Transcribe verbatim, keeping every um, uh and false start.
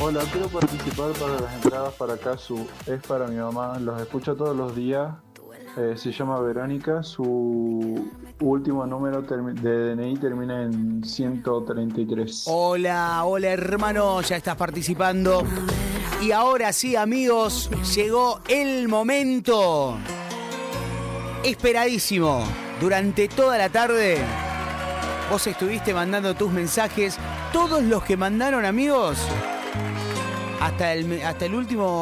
Hola, quiero participar para las entradas para Casu. Es para mi mamá, los escucho todos los días. Eh, se llama Verónica. Su último número termi- de D N I termina en ciento treinta y tres. Hola, hola hermano, ya estás participando. Y ahora sí, amigos, llegó el momento esperadísimo. Durante toda la tarde vos estuviste mandando tus mensajes. Todos los que mandaron, amigos, hasta el, hasta el último